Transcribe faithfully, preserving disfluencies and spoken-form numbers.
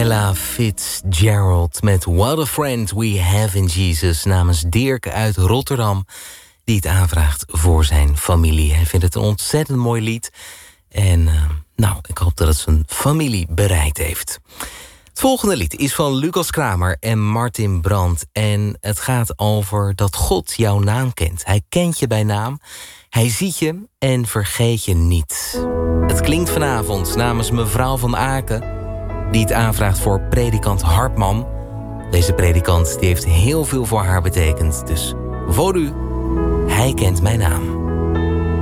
Ella Fitzgerald met What a Friend We Have in Jesus... namens Dirk uit Rotterdam, die het aanvraagt voor zijn familie. Hij vindt het een ontzettend mooi lied. En uh, nou, ik hoop dat het zijn familie bereikt heeft. Het volgende lied is van Lucas Kramer en Martin Brandt. En het gaat over dat God jouw naam kent. Hij kent je bij naam, hij ziet je en vergeet je niet. Het klinkt vanavond namens mevrouw van Aken, die het aanvraagt voor predikant Hartman. Deze predikant die heeft heel veel voor haar betekend. Dus voor u, hij kent mijn naam.